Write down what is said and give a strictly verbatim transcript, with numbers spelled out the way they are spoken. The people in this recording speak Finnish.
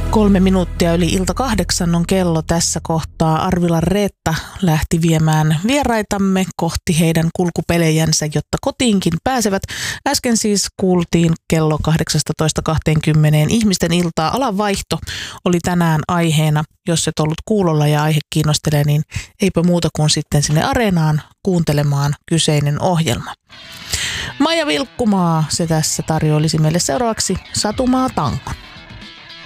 Kolme minuuttia yli ilta kahdeksan on kello tässä kohtaa. Arvilan Reetta lähti viemään vieraitamme kohti heidän kulkupelejänsä, jotta kotiinkin pääsevät. Äsken siis kuultiin kello kahdeksastatoista kaksikymmentä ihmisten iltaa. Alanvaihto oli tänään aiheena. Jos et ollut kuulolla ja aihe kiinnostelee, niin eipä muuta kuin sitten sinne Areenaan kuuntelemaan kyseinen ohjelma. Maija Vilkkumaa se tässä tarjoilisi meille seuraavaksi Satumaa Tankon.